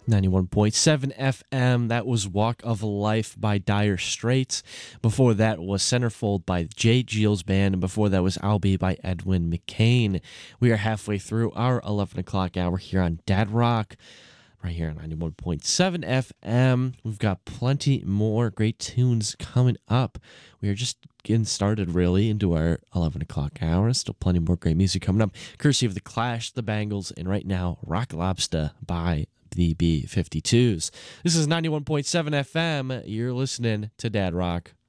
91.7 FM. That was Walk of Life by Dire Straits. Before that was Centerfold by Jay Giles Band. And before that was I'll Be by Edwin McCain. We are halfway through our 11 o'clock hour here on Dad Rock, right here on 91.7 FM. We've got plenty more great tunes coming up. We are just getting started, really, into our 11 o'clock hour. Still plenty more great music coming up, courtesy of The Clash, The Bangles, and right now, Rock Lobster by the B-52s. This is 91.7 FM. You're listening to Dad Rock.